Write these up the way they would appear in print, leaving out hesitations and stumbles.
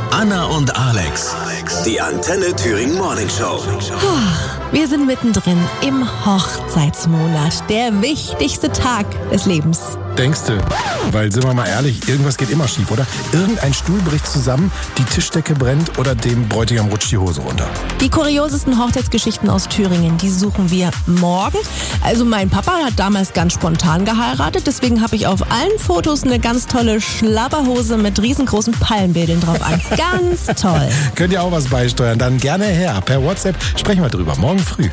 Anna und Alex, die Antenne Thüringen Morning Show. Wir sind mittendrin im Hochzeitsmonat, der wichtigste Tag des Lebens. Denkst du? Weil, sind wir mal ehrlich, irgendwas geht immer schief, oder? Irgendein Stuhl bricht zusammen, die Tischdecke brennt oder dem Bräutigam rutscht die Hose runter. Die kuriosesten Hochzeitsgeschichten aus Thüringen, die suchen wir morgen. Also mein Papa hat damals ganz spontan geheiratet, deswegen habe ich auf allen Fotos eine ganz tolle Schlabberhose mit riesengroßen Palmbädeln drauf an. Ganz toll. Könnt ihr auch was beisteuern? Dann gerne her. Per WhatsApp sprechen wir drüber. Morgen früh.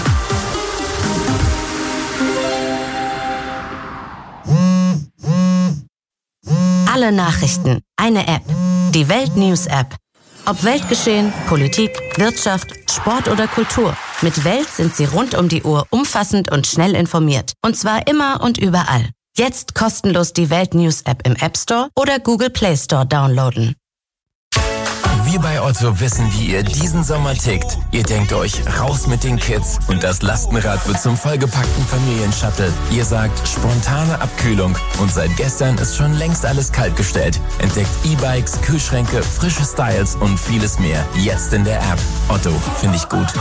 Alle Nachrichten, eine App, die Welt News App. Ob Weltgeschehen, Politik, Wirtschaft, Sport oder Kultur. Mit Welt sind Sie rund um die Uhr umfassend und schnell informiert. Und zwar immer und überall. Jetzt kostenlos die Welt News App im App Store oder Google Play Store downloaden. Wir bei Otto wissen, wie ihr diesen Sommer tickt. Ihr denkt euch, raus mit den Kids und das Lastenrad wird zum vollgepackten Familienshuttle. Ihr sagt, spontane Abkühlung und seit gestern ist schon längst alles kaltgestellt. Entdeckt E-Bikes, Kühlschränke, frische Styles und vieles mehr. Jetzt in der App. Otto, finde ich gut.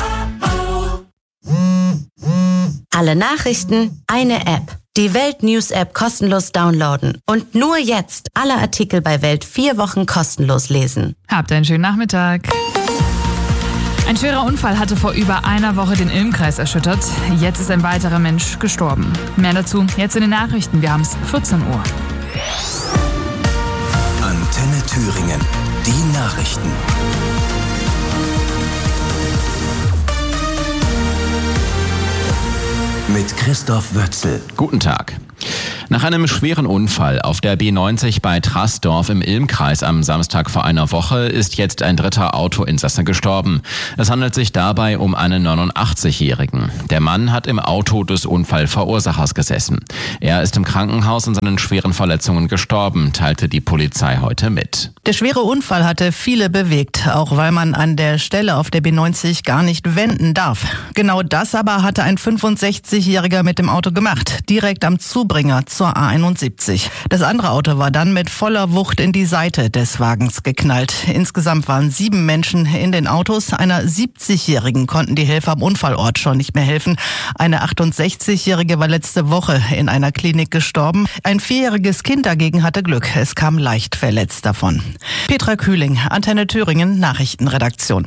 Alle Nachrichten, eine App. Die Welt News App kostenlos downloaden. Und nur jetzt alle Artikel bei Welt 4 Wochen kostenlos lesen. Habt einen schönen Nachmittag. Ein schwerer Unfall hatte vor über einer Woche den Ilm-Kreis erschüttert. Jetzt ist ein weiterer Mensch gestorben. Mehr dazu jetzt in den Nachrichten. Wir haben es 14 Uhr. Antenne Thüringen, die Nachrichten. Mit Christoph Wötzel. Guten Tag. Nach einem schweren Unfall auf der B90 bei Traßdorf im Ilm-Kreis am Samstag vor einer Woche ist jetzt ein dritter Autoinsasse gestorben. Es handelt sich dabei um einen 89-Jährigen. Der Mann hat im Auto des Unfallverursachers gesessen. Er ist im Krankenhaus an seinen schweren Verletzungen gestorben, teilte die Polizei heute mit. Der schwere Unfall hatte viele bewegt, auch weil man an der Stelle auf der B90 gar nicht wenden darf. Genau das aber hatte ein 65-Jähriger mit dem Auto gemacht, direkt am Zubringer zur A71. Das andere Auto war dann mit voller Wucht in die Seite des Wagens geknallt. Insgesamt waren 7 Menschen in den Autos. Einer 70-Jährigen konnten die Helfer am Unfallort schon nicht mehr helfen. Eine 68-Jährige war letzte Woche in einer Klinik gestorben. Ein 4-jähriges Kind dagegen hatte Glück. Es kam leicht verletzt davon. Petra Kühling, Antenne Thüringen, Nachrichtenredaktion.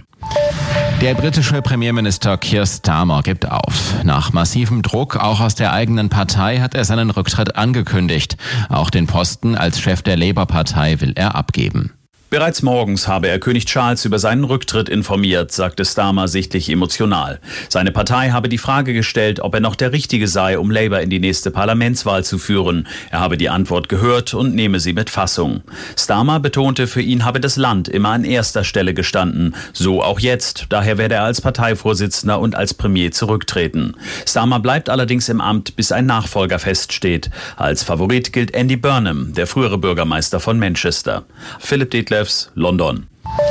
Der britische Premierminister Keir Starmer gibt auf. Nach massivem Druck, auch aus der eigenen Partei, hat er seinen Rücktritt angekündigt. Auch den Posten als Chef der Labour-Partei will er abgeben. Bereits morgens habe er König Charles über seinen Rücktritt informiert, sagte Starmer sichtlich emotional. Seine Partei habe die Frage gestellt, ob er noch der Richtige sei, um Labour in die nächste Parlamentswahl zu führen. Er habe die Antwort gehört und nehme sie mit Fassung. Starmer betonte, für ihn habe das Land immer an erster Stelle gestanden. So auch jetzt. Daher werde er als Parteivorsitzender und als Premier zurücktreten. Starmer bleibt allerdings im Amt, bis ein Nachfolger feststeht. Als Favorit gilt Andy Burnham, der frühere Bürgermeister von Manchester. Philipp Detlefs, London.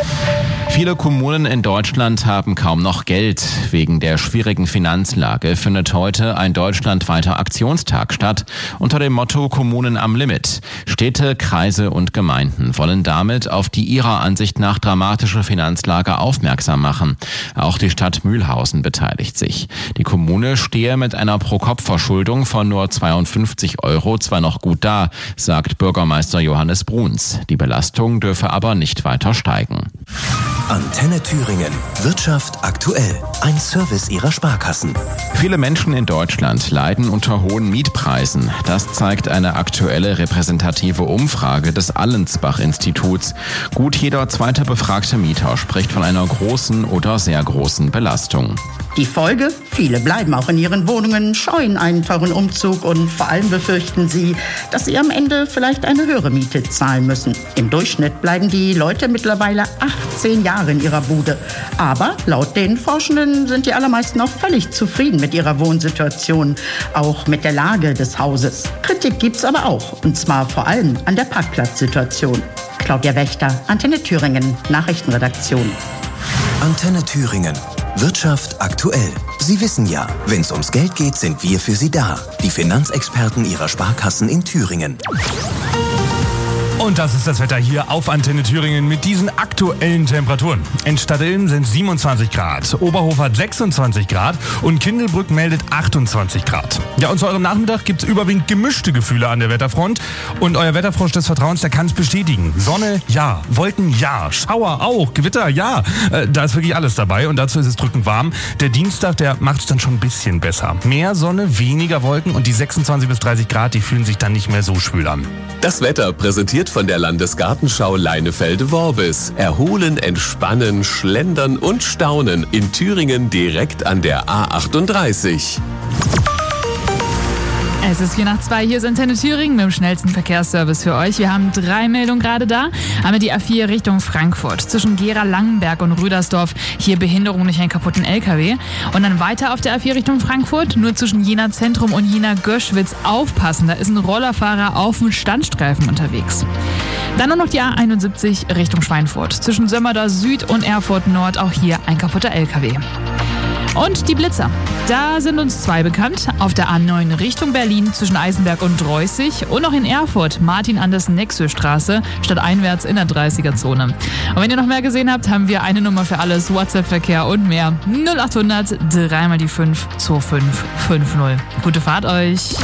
Viele Kommunen in Deutschland haben kaum noch Geld. Wegen der schwierigen Finanzlage findet heute ein deutschlandweiter Aktionstag statt unter dem Motto Kommunen am Limit. Städte, Kreise und Gemeinden wollen damit auf die ihrer Ansicht nach dramatische Finanzlage aufmerksam machen. Auch die Stadt Mühlhausen beteiligt sich. Die Kommune stehe mit einer Pro-Kopf-Verschuldung von nur 52 € zwar noch gut da, sagt Bürgermeister Johannes Bruns. Die Belastung dürfe aber nicht weiter steigen. Antenne Thüringen. Wirtschaft aktuell. Ein Service ihrer Sparkassen. Viele Menschen in Deutschland leiden unter hohen Mietpreisen. Das zeigt eine aktuelle repräsentative Umfrage des Allensbach-Instituts. Gut jeder zweite befragte Mieter spricht von einer großen oder sehr großen Belastung. Die Folge? Viele bleiben auch in ihren Wohnungen, scheuen einen teuren Umzug und vor allem befürchten sie, dass sie am Ende vielleicht eine höhere Miete zahlen müssen. Im Durchschnitt bleiben die Leute mittlerweile 18 Jahre in ihrer Bude. Aber laut den Forschenden sind die allermeisten auch völlig zufrieden mit ihrer Wohnsituation, auch mit der Lage des Hauses. Kritik gibt's aber auch, und zwar vor allem an der Parkplatzsituation. Claudia Wächter, Antenne Thüringen, Nachrichtenredaktion. Antenne Thüringen. Wirtschaft aktuell. Sie wissen ja, wenn es ums Geld geht, sind wir für Sie da. Die Finanzexperten Ihrer Sparkassen in Thüringen. Und das ist das Wetter hier auf Antenne Thüringen mit diesen aktuellen Temperaturen. In Stadtilm sind 27 Grad, Oberhof hat 26 Grad und Kindelbrück meldet 28 Grad. Ja, und zu eurem Nachmittag gibt's überwiegend gemischte Gefühle an der Wetterfront. Und euer Wetterfrosch des Vertrauens, der kann es bestätigen. Sonne, ja. Wolken, ja. Schauer auch. Gewitter, ja. Da ist wirklich alles dabei und dazu ist es drückend warm. Der Dienstag, der macht es dann schon ein bisschen besser. Mehr Sonne, weniger Wolken und die 26 bis 30 Grad, die fühlen sich dann nicht mehr so schwül an. Das Wetter präsentiert von der Landesgartenschau Leinefelde-Worbis. Erholen, entspannen, schlendern und staunen in Thüringen direkt an der A38. Es ist 2:04, hier ist Antenne Thüringen mit dem schnellsten Verkehrsservice für euch. Wir haben 3 Meldungen gerade da. Einmal die A4 Richtung Frankfurt zwischen Gera-Langenberg und Rüdersdorf. Hier Behinderung durch einen kaputten LKW. Und dann weiter auf der A4 Richtung Frankfurt, nur zwischen Jena Zentrum und Jena Göschwitz. Aufpassen, da ist ein Rollerfahrer auf dem Standstreifen unterwegs. Dann nur noch die A71 Richtung Schweinfurt zwischen Sömmerda Süd und Erfurt Nord. Auch hier ein kaputter LKW. Und die Blitzer. Da sind uns 2 bekannt. Auf der A9 Richtung Berlin zwischen Eisenberg und Dreußig und auch in Erfurt Martin-Anders-Nexö-Straße stadteinwärts in der 30er-Zone. Und wenn ihr noch mehr gesehen habt, haben wir eine Nummer für alles, WhatsApp-Verkehr und mehr. 0800 3 die 5 2550. Gute Fahrt euch.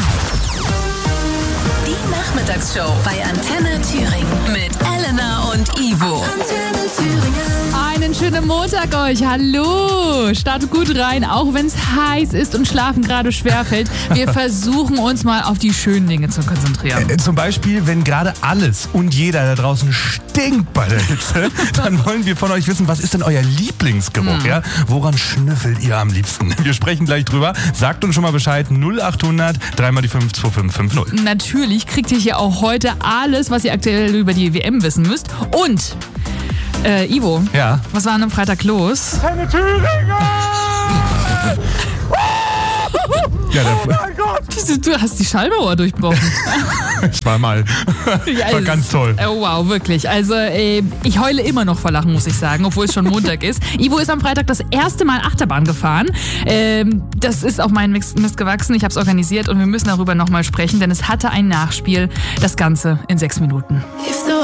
Die Nachmittagsshow bei Antenne Thüringen mit Elena und Ivo. Antenne Thüringen. Einen schönen Montag euch. Hallo. Startet gut rein, auch wenn es heiß ist und Schlafen gerade schwerfällt. Wir versuchen uns mal auf die schönen Dinge zu konzentrieren. Zum Beispiel, wenn gerade alles und jeder da draußen stinkt bei der Hitze, dann wollen wir von euch wissen, was ist denn euer Lieblingsgeruch? Ja? Woran schnüffelt ihr am liebsten? Wir sprechen gleich drüber. Sagt uns schon mal Bescheid. 0800 3 die 5 2550. Natürlich kriegt ihr hier auch heute alles, was ihr aktuell über die WM wissen müsst. Und Ivo, ja? Was war am Freitag los? Antenne Thüringen! Ja, oh mein Gott! Du hast die Schallmauer durchbrochen. Zweimal. War ganz toll. Oh, wow, wirklich. Also ich heule immer noch vor Lachen, muss ich sagen, obwohl es schon Montag ist. Ivo ist am Freitag das erste Mal Achterbahn gefahren. Das ist auf meinen Mist gewachsen. Ich habe es organisiert und wir müssen darüber nochmal sprechen, denn es hatte ein Nachspiel. Das Ganze in 6 Minuten.